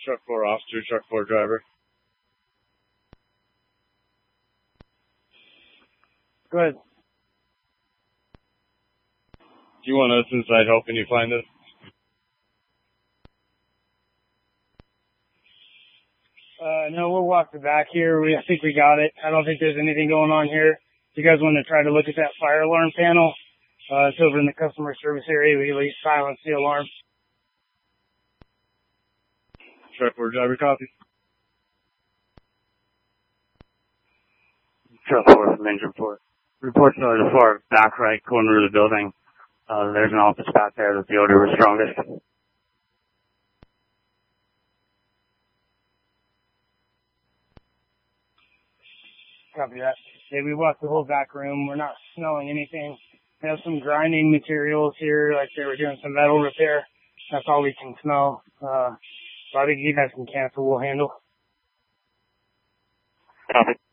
Truck 4 officer, Truck 4 driver. Go ahead. Do you want us inside helping you find us? No, we'll walk the back here. I think we got it. I don't think there's anything going on here. If you guys want to try to look at that fire alarm panel, it's over in the customer service area. We at least silence the alarm. Truck 4 driver, copy. Truck 4 from engine 4. Report to the far back right corner of the building. There's an office back there that the odor was strongest. Copy that. Yeah, we walked the whole back room. We're not smelling anything. We have some grinding materials here, like they were doing some metal repair. That's all we can smell. So I think you guys can cancel. We'll handle. Copy.